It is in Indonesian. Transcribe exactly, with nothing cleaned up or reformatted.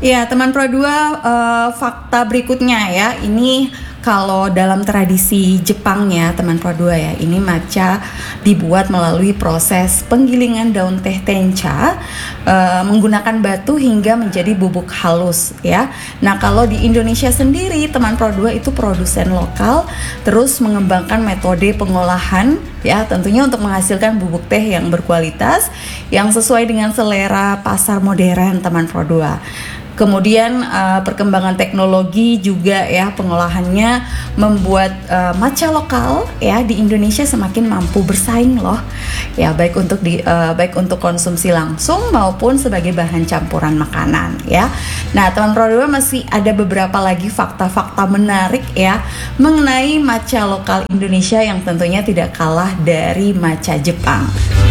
Ya, teman Pro dua, uh, fakta berikutnya ya. Ini kalau dalam tradisi Jepang ya, teman Pro dua ya, ini matcha dibuat melalui proses penggilingan daun teh tencha uh, menggunakan batu hingga menjadi bubuk halus ya. Nah, kalau di Indonesia sendiri, teman Pro dua itu produsen lokal, terus mengembangkan metode pengolahan ya, tentunya untuk menghasilkan bubuk teh yang berkualitas yang sesuai dengan selera pasar modern, teman Pro dua. Kemudian uh, perkembangan teknologi juga ya, pengolahannya membuat uh, matcha lokal ya di Indonesia semakin mampu bersaing loh ya, baik untuk di uh, baik untuk konsumsi langsung maupun sebagai bahan campuran makanan ya. Nah, teman Pro dua masih ada beberapa lagi fakta-fakta menarik ya mengenai matcha lokal Indonesia yang tentunya tidak kalah dari matcha Jepang.